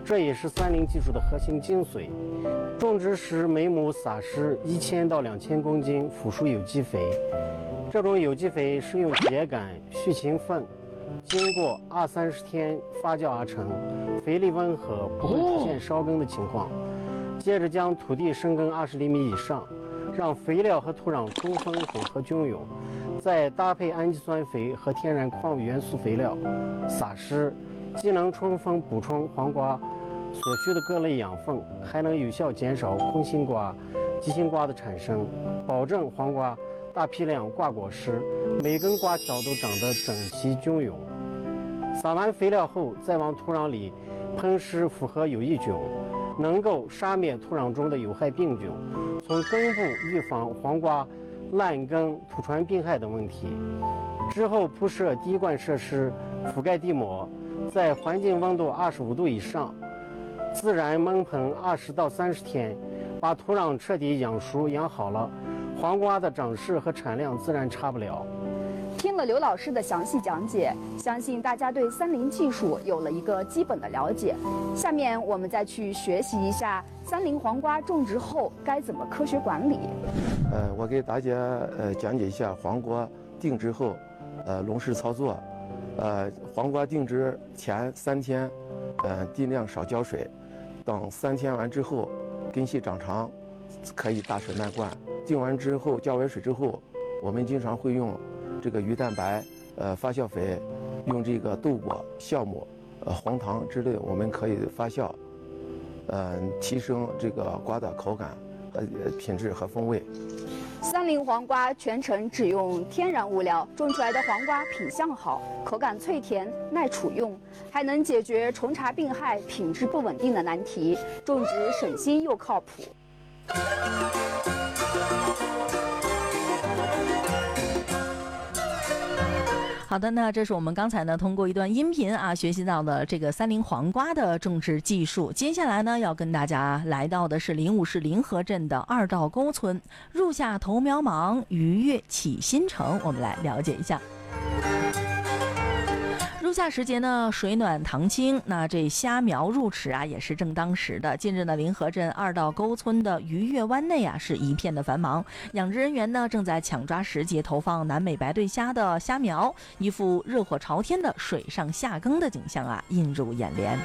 这也是三菱技术的核心精髓。种植时每亩撒施1000到2000公斤腐熟有机肥，这种有机肥是用秸秆、畜禽粪经过20-30天发酵而成，肥力温和，不会出现烧根的情况。接着将土地深耕20厘米以上，让肥料和土壤充分混合均匀，再搭配氨基酸肥和天然矿物元素肥料撒施，既能充分补充黄瓜所需的各类养分，还能有效减少空心瓜、急心瓜的产生，保证黄瓜大批量挂果实，每根瓜条都长得整齐均匀。撒完肥料后，再往土壤里喷施复合有益菌，能够杀灭土壤中的有害病菌，从根部预防黄瓜烂根、土传病害等问题。之后铺设滴灌设施，覆盖地膜，在环境温度25度以上，自然闷盆20到30天，把土壤彻底养熟养好了，黄瓜的长势和产量自然差不了。 听了刘老师的详细讲解，相信大家对三菱技术有了一个基本的了解。下面我们再去学习一下三菱黄瓜种植后该怎么科学管理。 我给大家讲解一下黄瓜定植后笼式操作。黄瓜定植前3天，尽量少浇水，等3天完之后，根系长长，可以大水漫灌。定完之后浇完水之后，我们经常会用这个鱼蛋白、发酵肥，用这个豆粕、酵母、黄糖之类，我们可以发酵，提升这个瓜的口感和品质和风味。 三菱黄瓜全程只用天然物料，种出来的黄瓜品相好，口感脆甜，耐储用，还能解决虫茬病害、品质不稳定的难题，种植省心又靠谱。 好的，那这是我们刚才呢通过一段音频学习到的这个三菱黄瓜的种植技术。接下来呢要跟大家来到的是临武市临河镇的二道沟村，入夏头苗忙，鱼跃起新城，我们来了解一下。入夏时节呢，水暖塘清，那这虾苗入池也是正当时的。近日呢，临河镇二道沟村的鱼跃湾内是一片的繁忙，养殖人员呢正在抢抓时节投放南美白对虾的虾苗，一副热火朝天的水上夏耕的景象映入眼帘。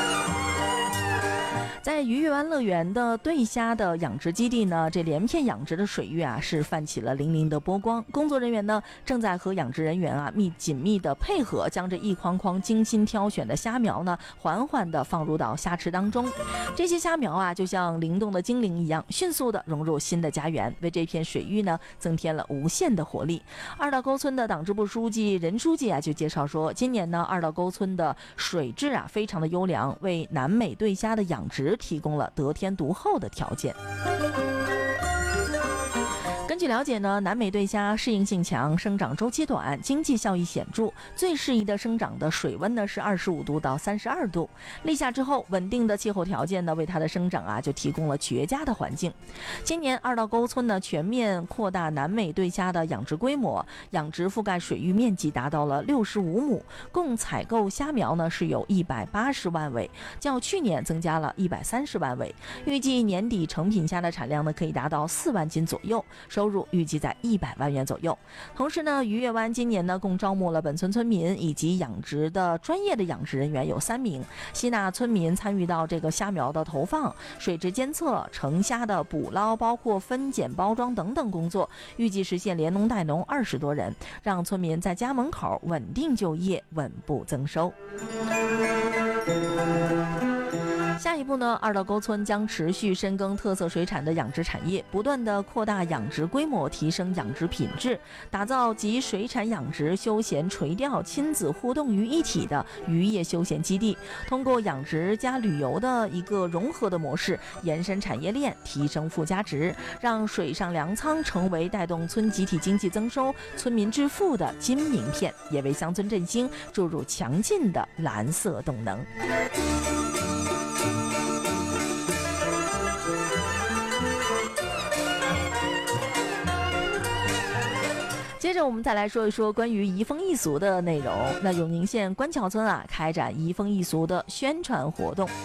在鱼跃湾乐园的对虾的养殖基地呢，这连片养殖的水域是泛起了粼粼的波光。工作人员呢正在和养殖人员紧密的配合，将这一筐筐精心挑选的虾苗呢缓缓的放入到虾池当中。这些虾苗就像灵动的精灵一样，迅速的融入新的家园，为这片水域呢增添了无限的活力。二道沟村的党支部书记任书记就介绍说，今年呢二道沟村的水质非常的优良，为南美对虾的养殖提供了得天独厚的条件。根据了解呢，南美对虾适应性强，生长周期短，经济效益显著，最适宜的生长的水温呢是25度到32度。立夏之后，稳定的气候条件呢，为它的生长就提供了绝佳的环境。今年二道沟村呢全面扩大南美对虾的养殖规模，养殖覆盖水域面积达到了65亩，共采购虾苗呢是有180万尾，较去年增加了130万尾。预计年底成品虾的产量呢可以达到4万斤左右，收入预计在100万元左右。同时呢，鱼跃湾今年呢共招募了本村村民以及养殖的专业的养殖人员有3名，吸纳村民参与到这个虾苗的投放、水质监测、成虾的捕捞，包括分拣包装等等工作，预计实现连农带农20多人，让村民在家门口稳定就业，稳步增收。下一步呢，二道沟村将持续深耕特色水产的养殖产业，不断的扩大养殖规模，提升养殖品质，打造集水产养殖、休闲垂钓、亲子互动于一体的渔业休闲基地。通过养殖加旅游的一个融合的模式，延伸产业链，提升附加值，让水上粮仓成为带动村集体经济增收、村民致富的金名片，也为乡村振兴注入强劲的蓝色动能。接着我们再来说一说关于移风易俗的内容。那永宁县官桥村开展移风易俗的宣传活动。